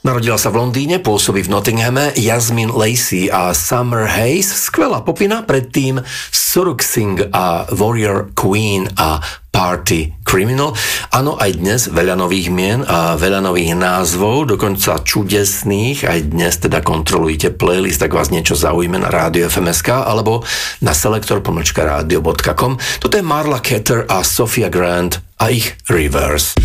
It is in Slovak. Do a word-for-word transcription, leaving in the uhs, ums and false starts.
Narodila sa v Londýne, pôsobí v Nottinghame, Jasmine Lacey a Summer Hayes, skvelá popina, predtým Suruk Singh a Warrior Queen a Party Criminal. Áno, aj dnes veľa nových mien a veľa nových názvov, dokonca čudesných. Aj dnes teda kontrolujte playlist, ak vás niečo zaujíme na rádio ef em es ká alebo na selektor pomlčka rádio bodka com. Toto je Marla Ketter a Sophia Grant a ich Reverse.